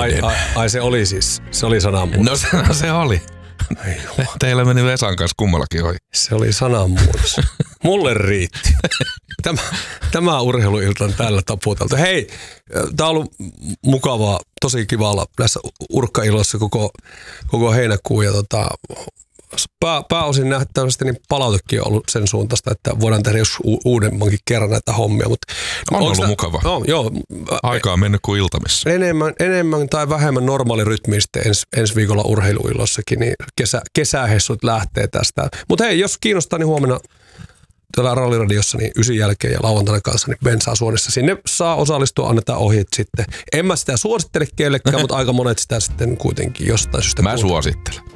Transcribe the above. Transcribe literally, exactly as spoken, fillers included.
ai, ai, ai se oli siis, se oli sananmuutos. No se, no se oli. Teillä meni Vesan kanssa kummallakin ohi. Se oli sananmuutos. Mulle riitti. Tämä, tämä urheiluilta on tällä taputeltu. Hei, tää on ollut mukavaa, tosi kiva olla näissä urkkailoissa koko, koko heinäkuun. Ja tota, pää, pääosin nähtävästi niin palautekin on ollut sen suuntaista, että voidaan tehdä jos u- uudemmankin kerran näitä hommia. Mut on ollut sitä, mukava. No, joo, Aika on mennyt kuin iltamissa. Enemmän, enemmän tai vähemmän normaali rytmi sitten ens, ensi viikolla urheiluillossakin, niin kesä, kesähessut lähtee tästä. Mutta hei, jos kiinnostaa, niin huomenna tuolla Ralliradiossa niin ysin jälkeen ja lauantaina kanssa niin bensaa suonissa. Sinne saa osallistua, annetaan ohjeet sitten. En mä sitä suosittele kellekään, mutta aika monet sitä sitten kuitenkin jostain syystä. Mä suosittelen.